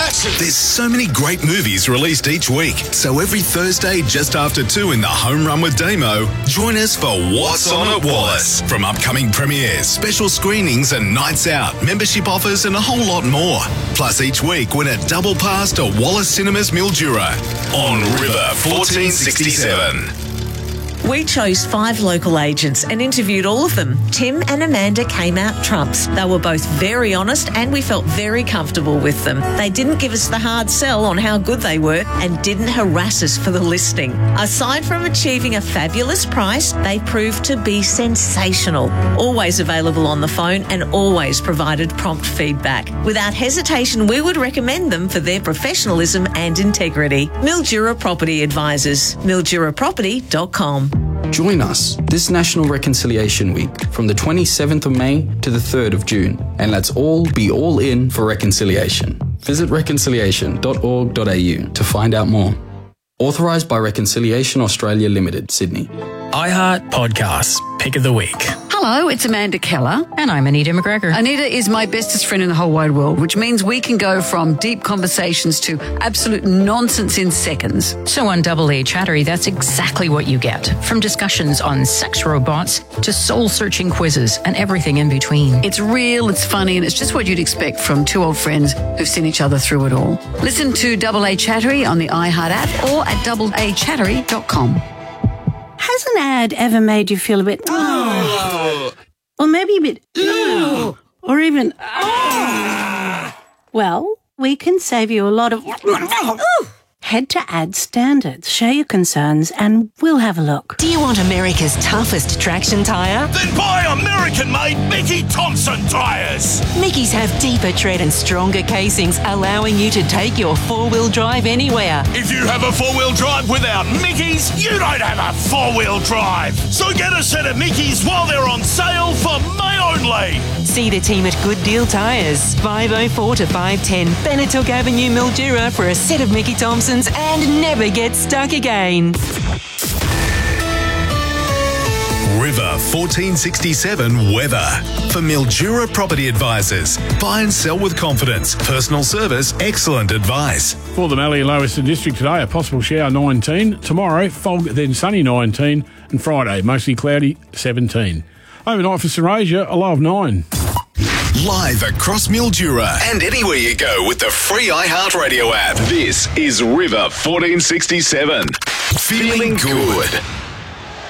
action. There's so many great movies released each week. So every Thursday, just after 2 in the Home Run with Damo, join us for What's On at Wallace. From upcoming premieres, special screenings and nights out, membership offers and a whole lot more. Plus each week, win a double pass to Wallace Cinemas Mildura on River 1467. We chose 5 local agents and interviewed all of them. Tim and Amanda came out trumps. They were both very honest and we felt very comfortable with them. They didn't give us the hard sell on how good they were and didn't harass us for the listing. Aside from achieving a fabulous price, they proved to be sensational. Always available on the phone and always provided prompt feedback. Without hesitation, we would recommend them for their professionalism and integrity. Mildura Property Advisors. MilduraProperty.com. Join us this National Reconciliation Week from the 27th of May to the 3rd of June, and let's all be all in for reconciliation. Visit reconciliation.org.au to find out more. Authorised by Reconciliation Australia Limited, Sydney. iHeart Podcasts, Pick of the Week. Hello, it's Amanda Keller. And I'm Anita McGregor. Anita is my bestest friend in the whole wide world, which means we can go from deep conversations to absolute nonsense in seconds. So on Double A Chattery, that's exactly what you get. From discussions on sex robots to soul-searching quizzes and everything in between. It's real, it's funny, and it's just what you'd expect from 2 old friends who've seen each other through it all. Listen to Double A Chattery on the iHeart app or at doubleachattery.com. Has an ad ever made you feel a bit, or maybe a bit, or even, Well, we can save you a lot of, Head to Ad Standards, share your concerns, and we'll have a look. Do you want America's toughest traction tyre? Then buy American-made Mickey Thompson tyres. Mickey's have deeper tread and stronger casings, allowing you to take your four-wheel drive anywhere. If you have a four-wheel drive without Mickey's, you don't have a four-wheel drive. So get a set of Mickey's while they're on sale for May only. See the team at Good Deal Tyres, 504 to 510 Benetook Avenue, Mildura, for a set of Mickey Thompsons and never get stuck again. River 1467 weather. For Mildura Property Advisors. Buy and sell with confidence. Personal service, excellent advice. For the Mallee and Lower Eastern District today, a possible shower 19. Tomorrow, fog then sunny 19. And Friday, mostly cloudy 17. Overnight for St Asia, a low of 9. Live across Mildura and anywhere you go with the free iHeartRadio app. This is River 1467. Feeling good.